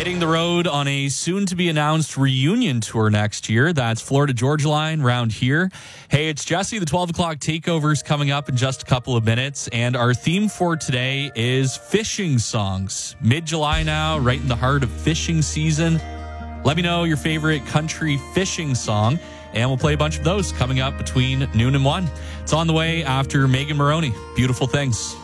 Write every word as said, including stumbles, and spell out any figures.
Hitting the road on a soon-to-be-announced reunion tour next year. That's Florida Georgia Line round here. Hey, it's Jesse. The twelve o'clock takeover's coming up in just a couple of minutes. And our theme for today is fishing songs. Mid-July now, right in the heart of fishing season. Let me know your favorite country fishing song, and we'll play a bunch of those coming up between noon and one. It's on the way after Megan Moroney. Beautiful Things.